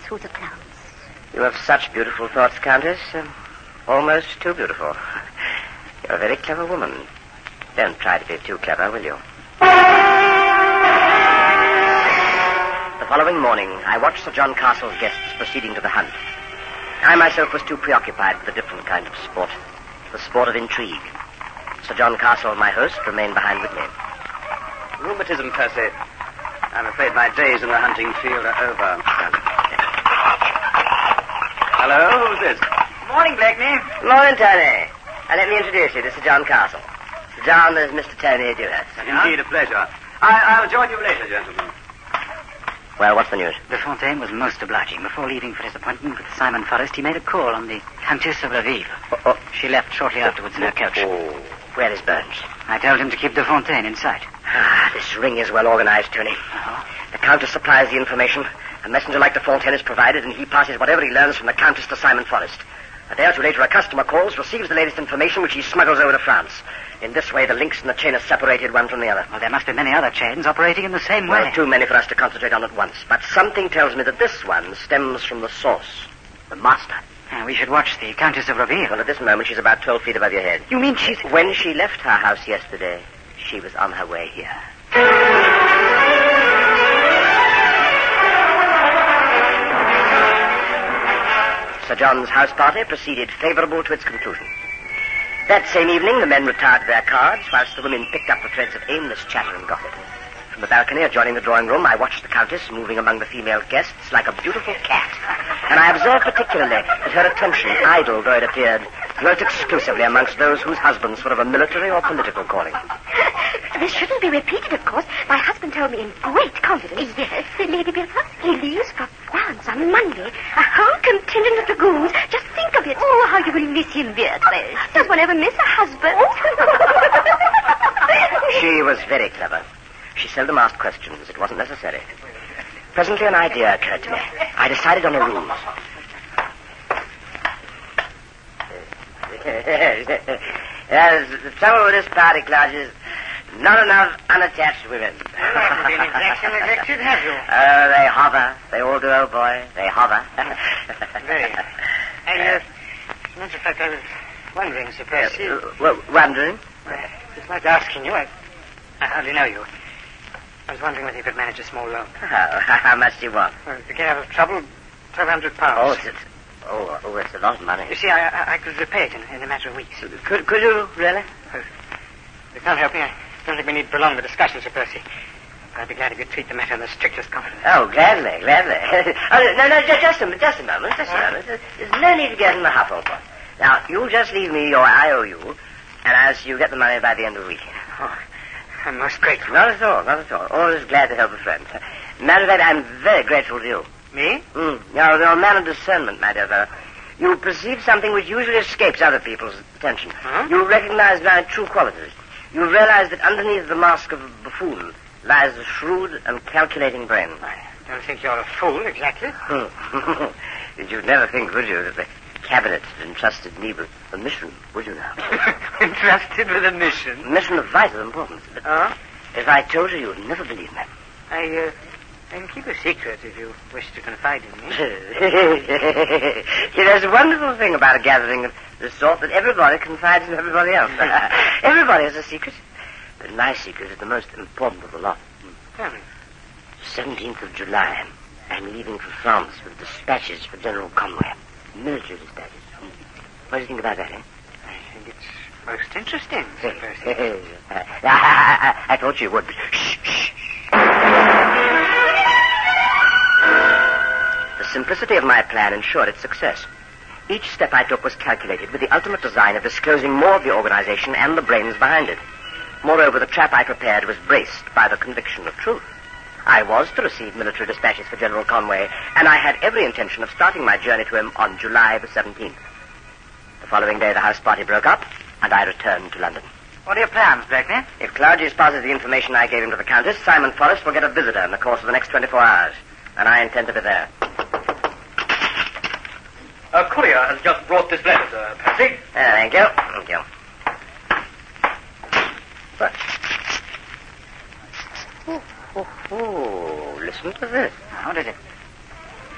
through the clouds. You have such beautiful thoughts, Countess. Almost too beautiful. You're a very clever woman. Don't try to be too clever, will you? The following morning, I watched Sir John Castle's guests proceeding to the hunt. I myself was too preoccupied with a different kind of sport. The sport of intrigue. Sir John Castle, my host, remained behind with me. Rheumatism, Percy. I'm afraid my days in the hunting field are over. Hello, who's this? Morning, Blakeney. Morning, Tony. Let me introduce you to Sir John Castle. Sir John is Mr. Tony Dewhurst. Indeed, a pleasure. I'll join you later, gentlemen. Well, what's the news? De Fontaine was most obliging. Before leaving for his appointment with Simon Forrest, he made a call on the Countess of Raville. She left shortly afterwards in her coach. Oh, where is Burns? I told him to keep De Fontaine in sight. This ring is well organized, Tony. The Countess supplies the information. A messenger like De Fontaine is provided, and he passes whatever he learns from the Countess to Simon Forrest. A day or two later, a customer calls, receives the latest information, which he smuggles over to France. In this way, the links in the chain are separated one from the other. Well, there must be many other chains operating in the same way. Well, too many for us to concentrate on at once. But something tells me that this one stems from the source, the master. We should watch the Countess of Raville. Well, at this moment, she's about 12 feet above your head. You mean she's... When she left her house yesterday, she was on her way here. Sir John's house party proceeded favorable to its conclusion. That same evening, the men retired to their cards, whilst the women picked up the threads of aimless chatter and gossip. From the balcony adjoining the drawing room, I watched the Countess moving among the female guests like a beautiful cat. And I observed particularly that her attention, idle though it appeared, dwelt exclusively amongst those whose husbands were of a military or political calling. This shouldn't be repeated, of course. My husband told me in great confidence. Yes, Lady Beaufort? He leaves for France on Monday. A whole contingent of dragoons. Just think of it. Oh, how you will miss him, Beatrice. Does one ever miss a husband? She was very clever. She seldom asked questions. It wasn't necessary. Presently an idea occurred to me. I decided on a ruse. Yes, the trouble with this party, Claude, is not enough unattached women. You haven't been exactly neglected, have you? They hover. They all do, old boy. They hover. Very. And, as a matter of fact, I was wondering, Sir Percy... Wondering? Just like asking you. I hardly know you. I was wondering whether you could manage a small loan. How much do you want? Well, to get out of trouble, £1,200. It's a lot of money. You see, I could repay it in a matter of weeks. Could you, really? You can't help me. I don't think we need to prolong the discussion, Sir Percy. I'd be glad if you'd treat the matter in the strictest confidence. Oh, gladly. No, just a moment. There's no need to get in a huff over it. Now, you'll just leave me your IOU, and as you get the money by the end of the week. Oh, I'm most grateful. Not at all. Always glad to help a friend. Matter of fact, I'm very grateful to you. Me? You're a man of discernment, my dear fellow. You perceive something which usually escapes other people's attention. Huh? You recognize my true qualities. You realize that underneath the mask of a buffoon lies a shrewd and calculating brain. I don't think you're a fool, exactly. You'd never think, would you, that the Cabinet had entrusted me with a mission, would you now? Entrusted with a mission? A mission of vital importance. But if I told you, you'd never believe me. I can keep a secret if you wish to confide in me. See, there's a wonderful thing about a gathering of this sort, that everybody confides in everybody else. Everybody has a secret. But my secret is the most important of the lot. Tell me. 17th of July. I'm leaving for France with dispatches for General Conway. Military dispatches. What do you think about that, eh? I think it's most interesting, Sir Percy. I thought you would. Shh. The simplicity of my plan ensured its success. Each step I took was calculated with the ultimate design of disclosing more of the organization and the brains behind it. Moreover, the trap I prepared was braced by the conviction of truth. I was to receive military dispatches for General Conway, and I had every intention of starting my journey to him on July the 17th. The following day, the house party broke up, and I returned to London. What are your plans, Blakeney? If Claudius passes the information I gave him to the Countess, Simon Forrest will get a visitor in the course of the next 24 hours, and I intend to be there. A courier has just brought this letter, Sir Percy. Thank you. What? Oh, listen to this. How did it?